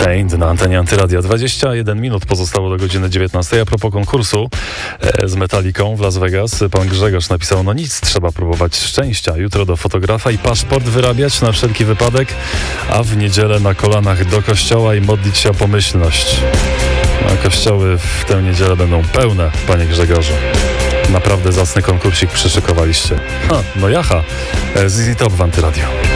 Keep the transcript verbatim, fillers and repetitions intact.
Stained na antenie Antyradia. dwadzieścia jeden minut pozostało do godziny dziewiętnastej. A propos konkursu e, z Metallicą w Las Vegas, pan Grzegorz napisał: no nic, trzeba próbować szczęścia. Jutro do fotografa i paszport wyrabiać na wszelki wypadek, a w niedzielę na kolanach do kościoła i modlić się o pomyślność. A kościoły w tę niedzielę będą pełne, panie Grzegorzu. Naprawdę zacny konkursik przyszykowaliście. Ha, no jaha, Z Z Top w Antyradio.